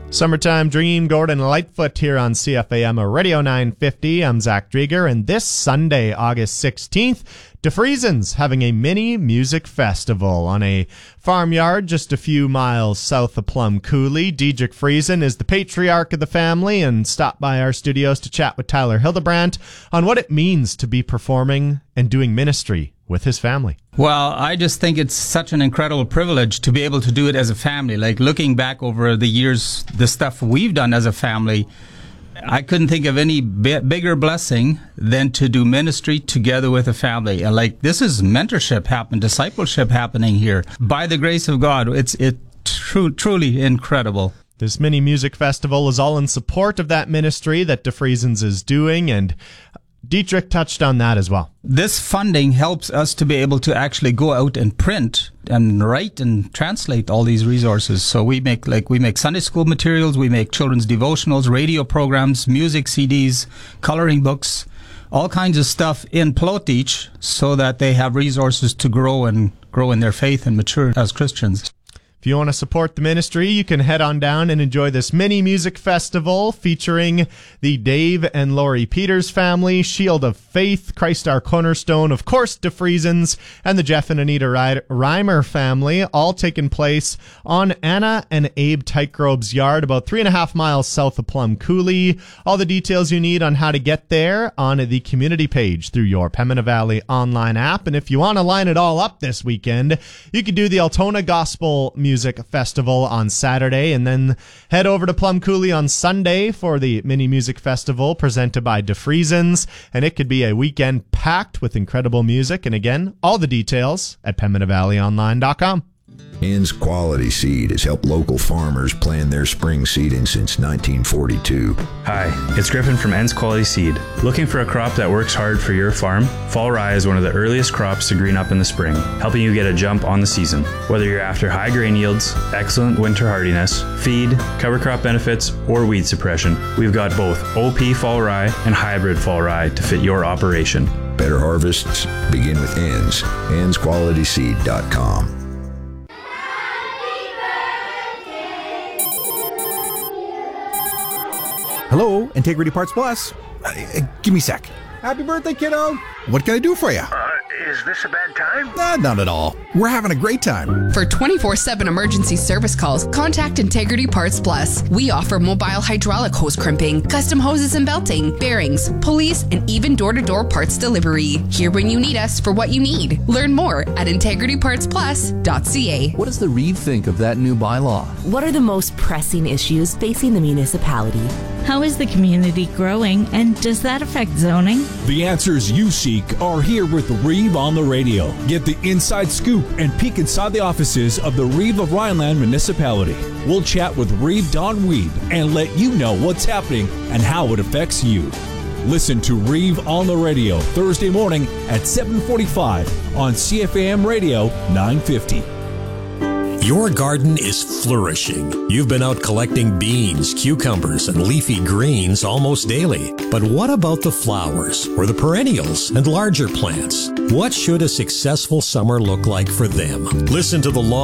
Summertime Dream, Gordon Lightfoot here on CFAM Radio 950. I'm Zach Drieger, and this Sunday, August 16th, DeFriesens having a mini music festival on a farmyard just a few miles south of Plum Coulee. Diedrich Friesen is the patriarch of the family and stopped by our studios to chat with Tyler Hildebrandt on what it means to be performing and doing ministry with his family. Well, I just think it's such an incredible privilege to be able to do it as a family. Like, looking back over the years, the stuff we've done as a family, I couldn't think of any bigger blessing than to do ministry together with a family. And like, this is mentorship happening, discipleship happening here. By the grace of God, it's truly incredible. This mini music festival is all in support of that ministry that DeFriesens is doing, and Diedrich touched on that as well. This funding helps us to be able to actually go out and print and write and translate all these resources. So we make Sunday school materials, we make children's devotionals, radio programs, music CDs, coloring books, all kinds of stuff in Plotich so that they have resources to grow in their faith and mature as Christians. If you want to support the ministry, you can head on down and enjoy this mini music festival featuring the Dave and Lori Peters family, Shield of Faith, Christ Our Cornerstone, of course, DeFriesens, and the Jeff and Anita Reimer family, all taking place on Anna and Abe Tykegrove's yard, about 3.5 miles south of Plum Coulee. All the details you need on how to get there on the community page through your Pembina Valley online app. And if you want to line it all up this weekend, you can do the Altona Gospel Music Festival on Saturday and then head over to Plum Coulee on Sunday for the mini music festival presented by DeFriesens, and it could be a weekend packed with incredible music. And again, all the details at PembinaValleyOnline.com. Ann's Quality Seed has helped local farmers plan their spring seeding since 1942. Hi, it's Griffin from Ann's Quality Seed. Looking for a crop that works hard for your farm? Fall rye is one of the earliest crops to green up in the spring, helping you get a jump on the season. Whether you're after high grain yields, excellent winter hardiness, feed, cover crop benefits, or weed suppression, we've got both OP fall rye and hybrid fall rye to fit your operation. Better harvests begin with Ann's. Ann'sQualitySeed.com. Hello, Integrity Parts Plus. Give me a sec. Happy birthday, kiddo. What can I do for you? Is this a bad time? Not at all. We're having a great time. For 24/7 emergency service calls, contact Integrity Parts Plus. We offer mobile hydraulic hose crimping, custom hoses and belting, bearings, pulleys, and even door-to-door parts delivery. Here when you need us for what you need. Learn more at integritypartsplus.ca. What does the Reeve think of that new bylaw? What are the most pressing issues facing the municipality? How is the community growing, and does that affect zoning? The answers you seek are here with Reeve on the Radio. Get the inside scoop and peek inside the offices of the Reeve of Rhineland Municipality. We'll chat with Reeve Don Weeb and let you know what's happening and how it affects you. Listen to Reeve on the Radio Thursday morning at 7:45 on CFAM Radio 950. Your garden is flourishing. You've been out collecting beans, cucumbers, and leafy greens almost daily. But what about the flowers, or the perennials, and larger plants? What should a successful summer look like for them? Listen to the long